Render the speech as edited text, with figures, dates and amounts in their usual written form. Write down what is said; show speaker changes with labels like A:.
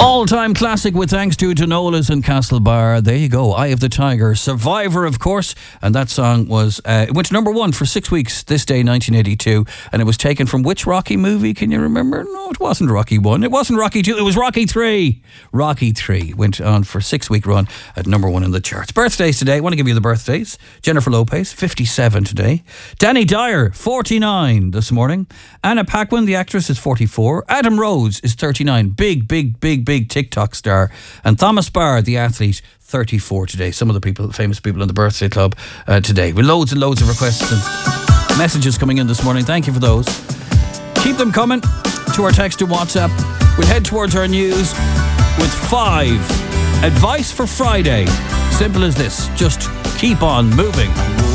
A: All-time classic with thanks to Donola's and Castlebar. There you go. Eye of the Tiger. Survivor, of course. And that song was... it went to number one for 6 weeks this day, 1982. And it was taken from which Rocky movie? Can you remember? No, it wasn't Rocky 1. It wasn't Rocky 2. It was Rocky 3. Rocky 3 went on for a 6-week run at number one in the charts. Birthdays today. I want to give you the birthdays. Jennifer Lopez, 57 today. Danny Dyer, 49 this morning. Anna Paquin, the actress, is 44. Adam Rose is 39. Big TikTok star. And Thomas Barr, the athlete, 34 today. Some of the famous people in the birthday club today. With loads and loads of requests and messages coming in this morning. Thank you for those. Keep them coming to our text to WhatsApp. We'll head towards our news with 5 advice for Friday. Simple as this. Just keep on moving.